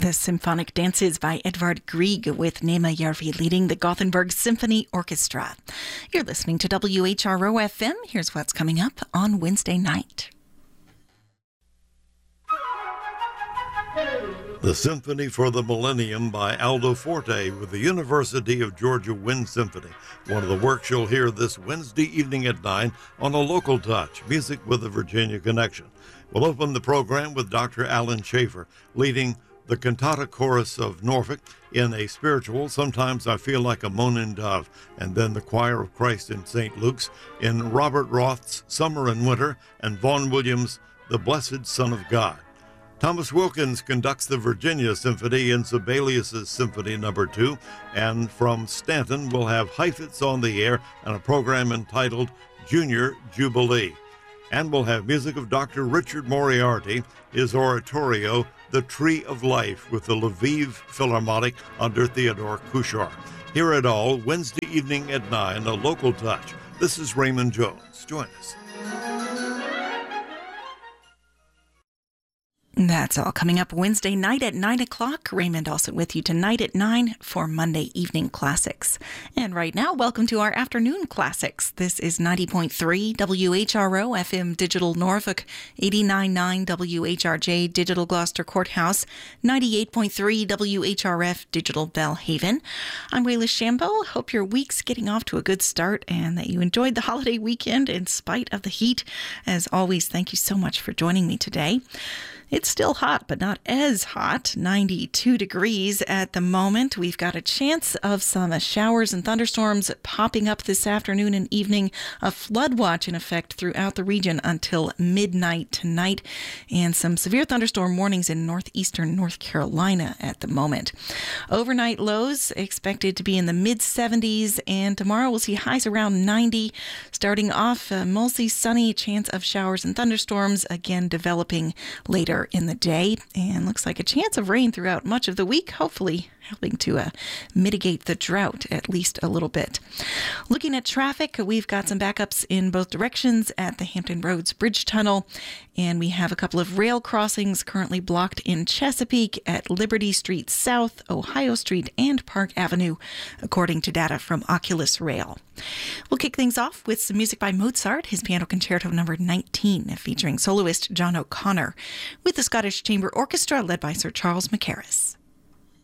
The Symphonic Dances by Edvard Grieg with Nema Järvi leading the Gothenburg Symphony Orchestra. You're listening to WHRO FM. Here's what's coming up on Wednesday night. The Symphony for the Millennium by Aldo Forte with the University of Georgia Wind Symphony. One of the works you'll hear this Wednesday evening at 9 on A Local Touch, Music with a Virginia Connection. We'll open the program with Dr. Alan Schaefer leading the Cantata Chorus of Norfolk in a spiritual, Sometimes I Feel Like a Moaning Dove, and then the Choir of Christ in St. Luke's in Robert Roth's Summer and Winter, and Vaughan Williams' The Blessed Son of God. Thomas Wilkins conducts the Virginia Symphony in Sibelius' Symphony No. 2, and from Stanton we'll have Heifetz on the air and a program entitled Junior Jubilee. And we'll have music of Dr. Richard Moriarty, his oratorio, The Tree of Life, with the Lviv Philharmonic under Theodore Kuchar. Hear it all Wednesday evening at 9, A Local Touch. This is Raymond Jones. Join us. That's all coming up Wednesday night at 9 o'clock. Raymond also with you tonight at 9 for Monday Evening Classics. And right now, welcome to our Afternoon Classics. This is 90.3 WHRO FM Digital Norfolk, 89.9 WHRJ Digital Gloucester Courthouse, 98.3 WHRF Digital Bellhaven. I'm Wayla Shambo. Hope your week's getting off to a good start and that you enjoyed the holiday weekend in spite of the heat. As always, thank you so much for joining me today. It's still hot, but not as hot, 92 degrees at the moment. We've got a chance of some showers and thunderstorms popping up this afternoon and evening. A flood watch in effect throughout the region until midnight tonight, and some severe thunderstorm warnings in northeastern North Carolina at the moment. Overnight lows expected to be in the mid-70s, and tomorrow we'll see highs around 90. Starting off, mostly sunny, chance of showers and thunderstorms, again developing later in the day, and looks like a chance of rain throughout much of the week, hopefully helping to mitigate the drought at least a little bit. Looking at traffic, we've got some backups in both directions at the Hampton Roads Bridge Tunnel, and we have a couple of rail crossings currently blocked in Chesapeake at Liberty Street South, Ohio Street, and Park Avenue, according to data from Oculus Rail. We'll kick things off with some music by Mozart, his Piano Concerto No. 19, featuring soloist John O'Connor, with the Scottish Chamber Orchestra led by Sir Charles Mackerras.